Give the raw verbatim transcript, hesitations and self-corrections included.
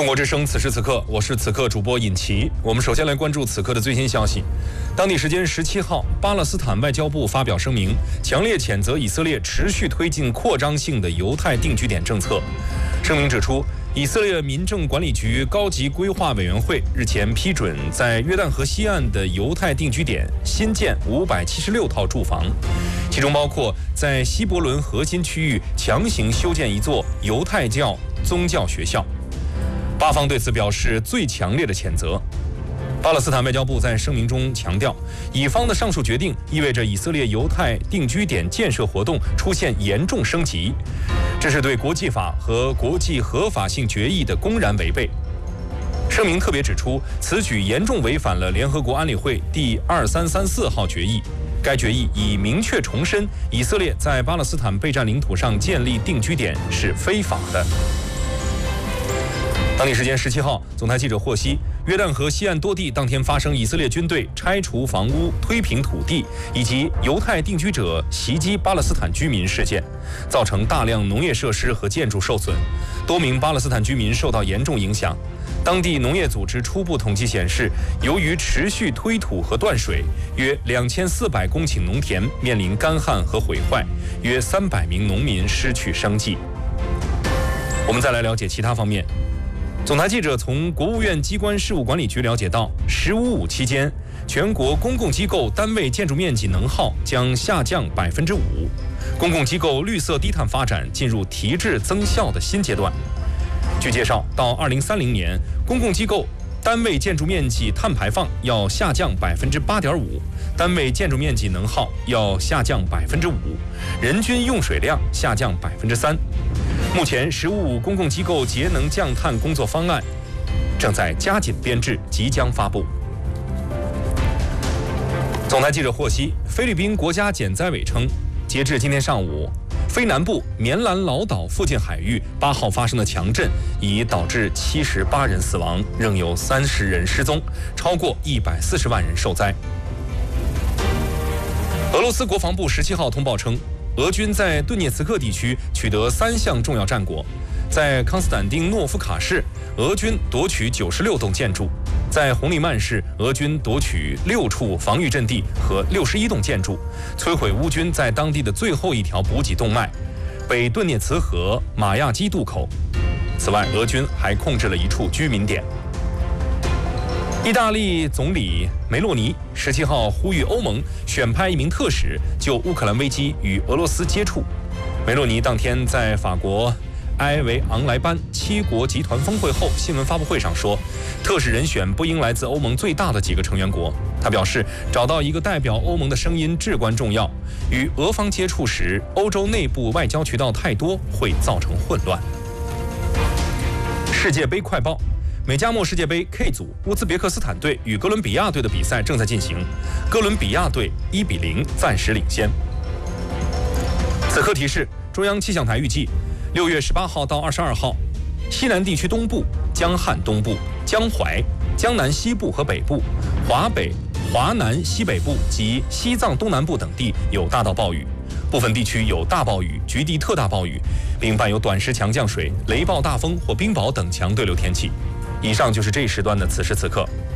中国之声，此时此刻，我是此刻主播尹奇。我们首先来关注此刻的最新消息。当地时间十七号，巴勒斯坦外交部发表声明，强烈谴责以色列持续推进扩张性的犹太定居点政策。声明指出，以色列民政管理局高级规划委员会日前批准在约旦河西岸的犹太定居点新建五百七十六套住房，其中包括在希伯伦核心区域强行修建一座犹太教宗教学校。巴方对此表示最强烈的谴责。巴勒斯坦外交部在声明中强调，以方的上述决定意味着以色列犹太定居点建设活动出现严重升级，这是对国际法和国际合法性决议的公然违背。声明特别指出，此举严重违反了联合国安理会第二三三四号决议。该决议已明确重申，以色列在巴勒斯坦备战领土上建立定居点是非法的。当地时间十七号，总台记者获悉，约旦河西岸多地当天发生以色列军队拆除房屋、推平土地以及犹太定居者袭击巴勒斯坦居民事件，造成大量农业设施和建筑受损，多名巴勒斯坦居民受到严重影响。当地农业组织初步统计显示，由于持续推土和断水，约两千四百公顷农田面临干旱和毁坏，约三百名农民失去生计。我们再来了解其他方面。总台记者从国务院机关事务管理局了解到，十五五期间，全国公共机构单位建筑面积能耗将下降百分之五，公共机构绿色低碳发展进入提质增效的新阶段。据介绍，到二零三零年，公共机构单位建筑面积碳排放要下降百分之八点五，单位建筑面积能耗要下降百分之五，人均用水量下降百分之三。目前，十五五公共机构节能降碳工作方案正在加紧编制，即将发布。总台记者获悉，菲律宾国家减灾委称，截至今天上午，菲南部棉兰老岛附近海域八号发生的强震已导致七十八人死亡，仍有三十人失踪，超过一百四十万人受灾。俄罗斯国防部十七号通报称，俄军在顿涅茨克地区取得三项重要战果，在康斯坦丁诺夫卡市，俄军夺取九十六栋建筑；在红利曼市，俄军夺取六处防御阵地和六十一栋建筑，摧毁乌军在当地的最后一条补给动脉——北顿涅茨河马亚基渡口。此外，俄军还控制了一处居民点。意大利总理梅洛尼十七号呼吁欧盟选派一名特使就乌克兰危机与俄罗斯接触。梅洛尼当天在法国埃维昂莱班七国集团峰会后新闻发布会上说，特使人选不应来自欧盟最大的几个成员国。他表示，找到一个代表欧盟的声音至关重要。与俄方接触时，欧洲内部外交渠道太多会造成混乱。世界杯快报。美加墨世界杯 K 组，乌兹别克斯坦队与哥伦比亚队的比赛正在进行，哥伦比亚队一比零暂时领先。此刻提示：中央气象台预计，六月十八号到二十二号，西南地区东部、江汉东部、江淮、江南西部和北部、华北、华南西北部及西藏东南部等地有大到暴雨，部分地区有大暴雨、局地特大暴雨，并伴有短时强降水、雷暴大风或冰雹等强对流天气。以上就是这一时段的此时此刻。